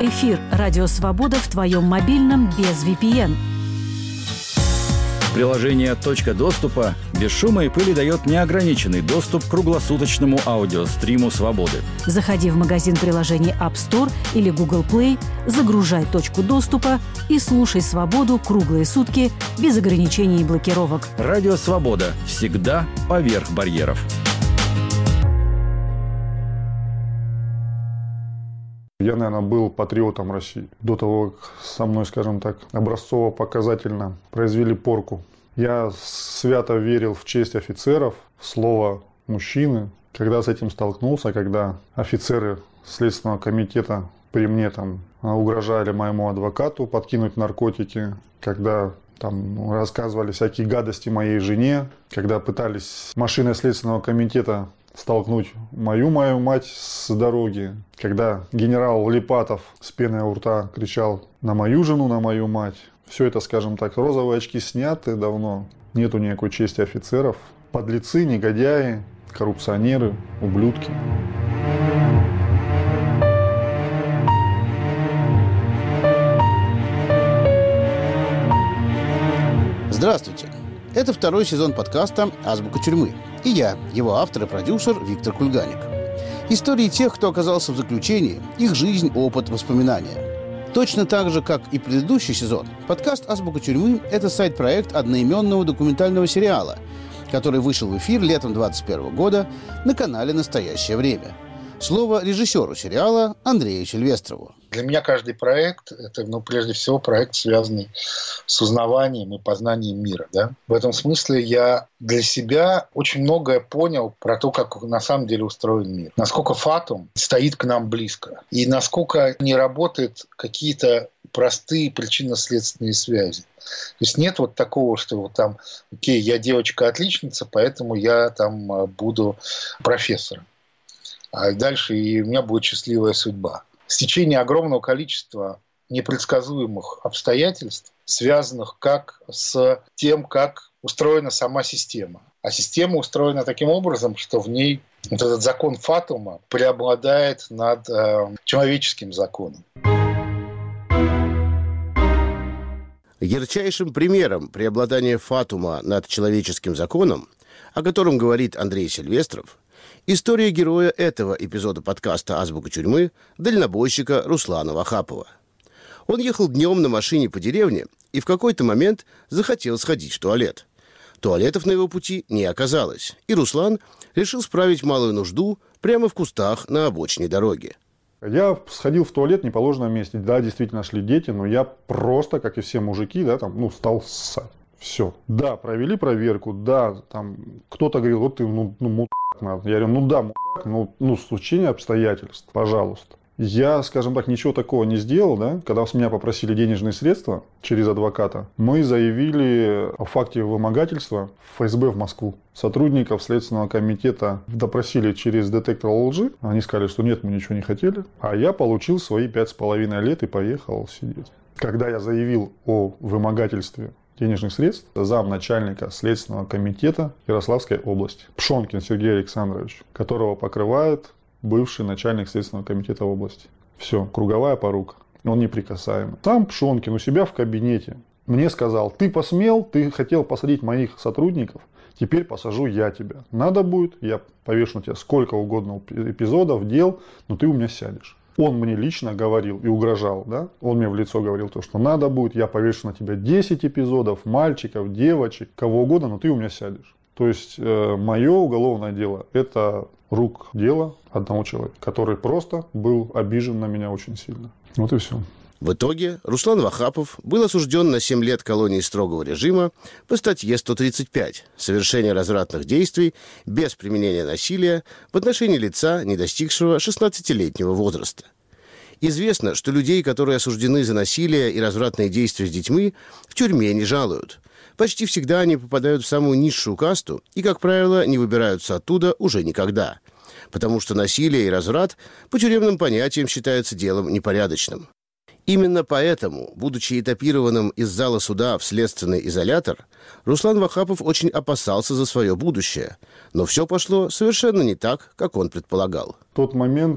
Эфир «Радио Свобода» в твоем мобильном без VPN. Приложение «Точка доступа» без шума и пыли дает неограниченный доступ к круглосуточному аудиостриму «Свободы». Заходи в магазин приложений App Store или Google Play, загружай «Точку доступа» и слушай «Свободу» круглые сутки без ограничений и блокировок. Радио «Свобода» всегда поверх барьеров. Я, наверное, был патриотом России. До того, как со мной, скажем так, образцово-показательно произвели порку. Я свято верил в честь офицеров, в слово мужчины. Когда с этим столкнулся, когда офицеры Следственного комитета при мне угрожали моему адвокату подкинуть наркотики, когда рассказывали всякие гадости моей жене, когда пытались машиной Следственного комитета столкнуть мою мать с дороги, когда генерал Липатов с пеной у рта кричал на мою жену, на мою мать. Все это, скажем так, розовые очки сняты давно. Нету никакой чести офицеров. Подлецы, негодяи, коррупционеры, ублюдки. Здравствуйте! Это второй сезон подкаста «Азбука тюрьмы». И я, его автор и продюсер Виктор Кульганик. Истории тех, кто оказался в заключении, их жизнь, опыт, воспоминания. Точно так же, как и предыдущий сезон, подкаст «Азбука тюрьмы» – это сайт-проект одноименного документального сериала, который вышел в эфир летом 2021 года на канале «Настоящее время». Слово режиссеру сериала Андрею Сильвестрову. Для меня каждый проект – это, прежде всего, проект, связанный с узнаванием и познанием мира. Да? В этом смысле я для себя очень многое понял про то, как на самом деле устроен мир. Насколько фатум стоит к нам близко. И насколько не работают какие-то простые причинно-следственные связи. То есть нет такого, что окей, я девочка-отличница, поэтому я буду профессором. А дальше и у меня будет счастливая судьба. Стечение огромного количества непредсказуемых обстоятельств, связанных как с тем, как устроена сама система. А система устроена таким образом, что в ней этот закон фатума преобладает над человеческим законом. Ярчайшим примером преобладания фатума над человеческим законом, о котором говорит Андрей Сильвестров, история героя этого эпизода подкаста «Азбука тюрьмы» дальнобойщика Руслана Вахапова. Он ехал днем на машине по деревне и в какой-то момент захотел сходить в туалет. Туалетов на его пути не оказалось, и Руслан решил справить малую нужду прямо в кустах на обочине дороги. Я сходил в туалет в неположенном месте. Да, действительно шли дети, но я просто, как и все мужики, стал ссать. Все. Да, провели проверку, да, кто-то говорил, вот ты, мудак надо. Я говорю, да, мудак, стечение обстоятельств, пожалуйста. Я, скажем так, ничего такого не сделал, да. Когда с меня попросили денежные средства через адвоката, мы заявили о факте вымогательства в ФСБ в Москву. Сотрудников Следственного комитета допросили через детектор лжи. Они сказали, что нет, мы ничего не хотели. А я получил свои 5,5 лет и поехал сидеть. Когда я заявил о вымогательстве денежных средств, замначальника Следственного комитета Ярославской области Пшонкин Сергей Александрович, которого покрывает бывший начальник Следственного комитета области. Все, круговая порука. Он неприкасаемый. Сам Пшонкин у себя в кабинете мне сказал, ты посмел, ты хотел посадить моих сотрудников, теперь посажу я тебя. Надо будет, я повешу на тебя сколько угодно эпизодов, дел, но ты у меня сядешь. Он мне лично говорил и угрожал, да? Он мне в лицо говорил то, что надо будет, я повешу на тебя 10 эпизодов, мальчиков, девочек, кого угодно, но ты у меня сядешь. То есть, мое уголовное дело – это рук дело одного человека, который просто был обижен на меня очень сильно. Вот и все. В итоге Руслан Вахапов был осужден на 7 лет колонии строгого режима по статье 135 «Совершение развратных действий без применения насилия в отношении лица, не достигшего 16-летнего возраста». Известно, что людей, которые осуждены за насилие и развратные действия с детьми, в тюрьме не жалуют. Почти всегда они попадают в самую низшую касту и, как правило, не выбираются оттуда уже никогда. Потому что насилие и разврат по тюремным понятиям считаются делом непорядочным. Именно поэтому, будучи этапированным из зала суда в следственный изолятор, Руслан Вахапов очень опасался за свое будущее. Но все пошло совершенно не так, как он предполагал. В тот момент